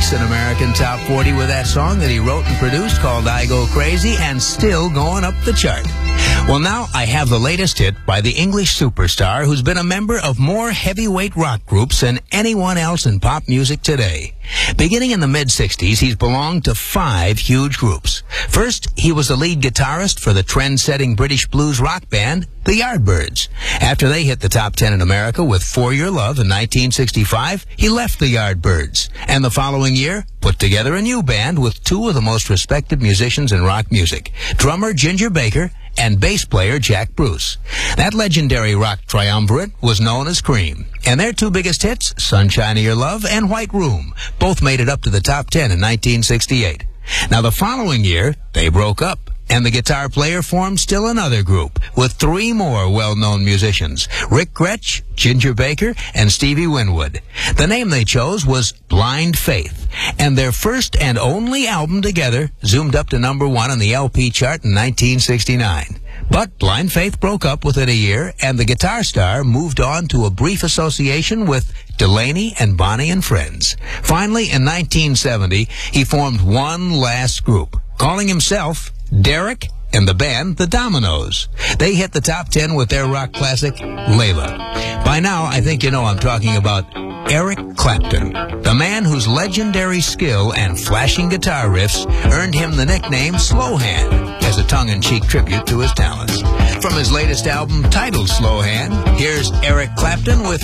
weeks in American Top 40 with that song that he wrote and produced called I Go Crazy, and still going up the chart. Well, now I have the latest hit by the English superstar who's been a member of more heavyweight rock groups than anyone else in pop music today. Beginning in the mid-60s, he's belonged to 5 huge groups. First, he was the lead guitarist for the trend-setting British blues rock band, the Yardbirds. After they hit the top 10 in America with For Your Love in 1965, he left the Yardbirds, and the following year put together a new band with 2 of the most respected musicians in rock music, drummer Ginger Baker and bass player Jack Bruce. That legendary rock triumvirate was known as Cream, and their 2 biggest hits, Sunshine of Your Love and White Room, both made it up to the top 10 in 1968. Now, the following year, they broke up, and the guitar player formed still another group with 3 more well-known musicians, Rick Gretsch, Ginger Baker, and Stevie Winwood. The name they chose was Blind Faith, and their first and only album together zoomed up to number 1 on the LP chart in 1969. But Blind Faith broke up within a year, and the guitar star moved on to a brief association with Delaney and Bonnie and Friends. Finally, in 1970, he formed one last group, calling himself Derek and the band The Dominoes. They hit the top 10 with their rock classic, Layla. By now, I think you know I'm talking about Eric Clapton, the man whose legendary skill and flashing guitar riffs earned him the nickname Slow Hand, as a tongue-in-cheek tribute to his talents. From his latest album titled Slow Hand, here's Eric Clapton with